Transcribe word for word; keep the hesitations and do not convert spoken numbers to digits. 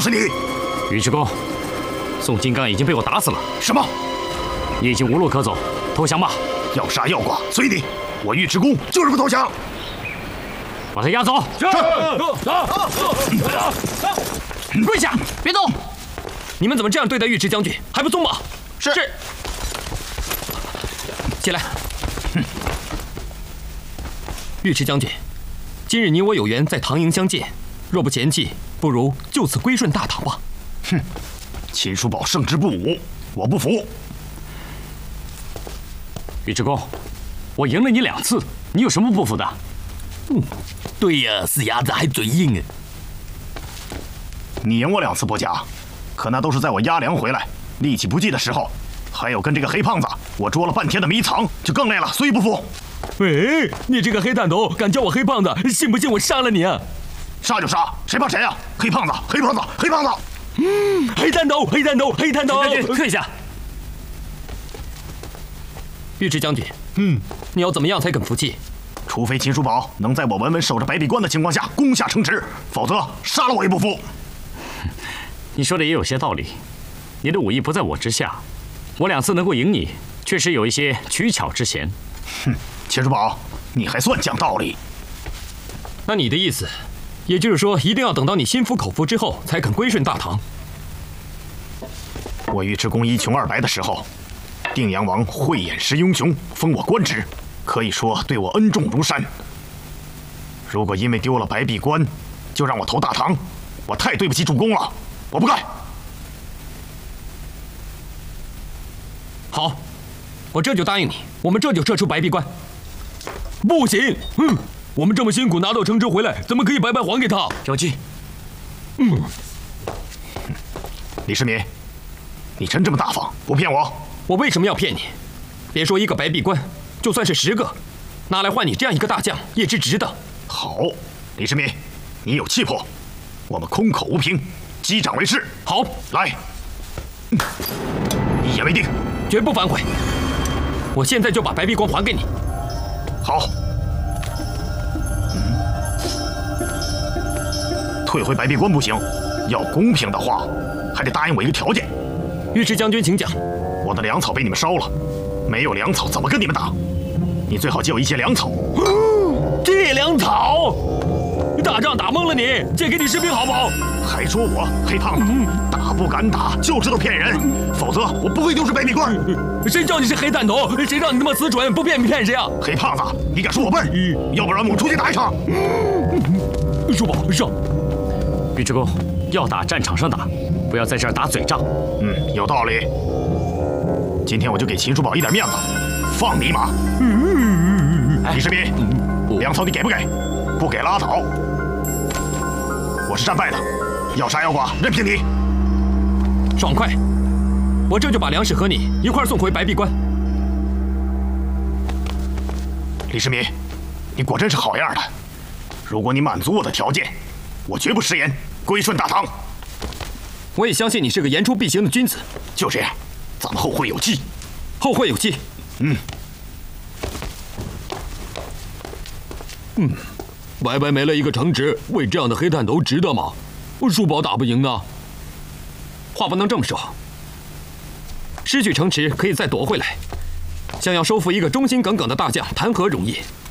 就是你！ 尉迟恭，宋金刚已经被我打死了。 什么？ 你已经无路可走，投降吧！ 要杀要剐随你，我尉迟恭就是不投降。 把他押走。 是。 跪下， 别动！你们怎么这样对待尉迟将军？还不松绑？ 是。 是。起来。尉迟将军，今日你我有缘在唐营相见，若不嫌弃，不如就此归顺大唐吧。 哼，秦叔宝胜之不武，我不服。 尉迟恭，我赢了你两次，你有什么不服的？ 嗯，对呀，死鸭子还嘴硬啊！ 你赢我两次不假，可那都是在我押粮回来、力气不济的时候，还有跟这个黑胖子，我捉了半天的迷藏，就更累了，所以不服。 喂，你这个黑蛋头，敢叫我黑胖子，信不信我杀了你啊？ 杀就杀，谁怕谁啊？黑胖子，黑胖子，黑胖子！ 嗯，黑蛋头，黑蛋头，黑蛋头！ 将军，退下。 尉迟将军，嗯，你要怎么样才肯服气？ 除非秦叔宝能在我稳稳守着白壁关的情况下攻下城池，否则杀了我也不服。 你说的也有些道理，你的武艺不在我之下，我两次能够赢你，确实有一些取巧之嫌。 哼，秦叔宝，你还算讲道理。 那你的意思，也就是说，一定要等到你心服口服之后，才肯归顺大唐？ 我尉迟恭一穷二白的时候，定阳王慧眼识英雄，封我官职，可以说对我恩重如山。如果因为丢了白壁关，就让我投大唐，我太对不起主公了，我不干。 好，我这就答应你，我们这就撤出白壁关。不行，嗯，我们这么辛苦拿到城池回来，怎么可以白白还给他？ 将军， 嗯， 李世民，你真这么大方，不骗我？ 我为什么要骗你？别说一个白壁关，就算是十个，拿来换你这样一个大将，也是值的。 好，李世民，你有气魄，我们空口无凭，击掌为誓。 好， 来，嗯、一言为定， 绝不反悔。我现在就把白壁关还给你。 好。嗯，退回白壁关不行，要公平的话，还得答应我一个条件。 尉迟将军，请讲。 我的粮草被你们烧了，没有粮草怎么跟你们打？你最好借我一些粮草。 借粮草？打仗打懵了你，借给你士兵好不好？ 还说我黑胖子，打不敢打，就知道骗人，否则我不会丢失白壁关。 谁叫你是黑蛋头？谁让你那么死蠢，不骗你骗谁啊？ 黑胖子，你敢说我笨？要不然我们出去打一场。 叔宝，上。 尉迟恭，要打战场上打，不要在这儿打嘴仗。 嗯，有道理。今天我就给秦叔宝一点面子，放你一马。李世民，粮草你给不给？不给拉倒。我是战败的，要杀要剐任凭你。 爽快！我这就把粮食和你一块送回白壁关。 李世民，你果真是好样的。如果你满足我的条件，我绝不食言，归顺大唐。 我也相信你是个言出必行的君子。 就这样，咱们后会有期。 后会有期。 嗯。 嗯，白白没了一个城池，为这样的黑探头值得吗？叔宝打不赢呢。话不能这么说。失去城池可以再夺回来，想要收复一个忠心耿耿的大将，谈何容易？